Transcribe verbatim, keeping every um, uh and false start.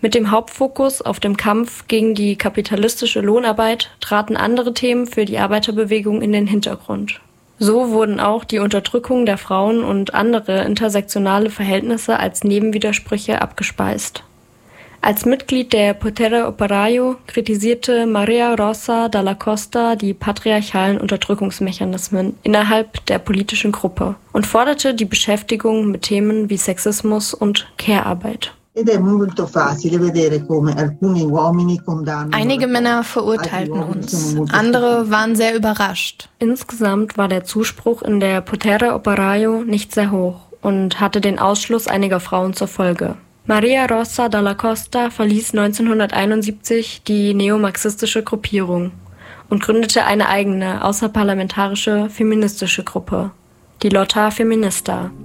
Mit dem Hauptfokus auf dem Kampf gegen die kapitalistische Lohnarbeit traten andere Themen für die Arbeiterbewegung in den Hintergrund. So wurden auch die Unterdrückung der Frauen und andere intersektionale Verhältnisse als Nebenwidersprüche abgespeist. Als Mitglied der Potere Operaio kritisierte Maria Rosa Dalla Costa die patriarchalen Unterdrückungsmechanismen innerhalb der politischen Gruppe und forderte die Beschäftigung mit Themen wie Sexismus und Care-Arbeit. Einige Männer verurteilten uns, andere waren sehr überrascht. Insgesamt war der Zuspruch in der Potere Operaio nicht sehr hoch und hatte den Ausschluss einiger Frauen zur Folge. Maria Rosa Dalla Costa verließ neunzehnhunderteinundsiebzig die neomarxistische Gruppierung und gründete eine eigene außerparlamentarische feministische Gruppe, die Lotta Feminista.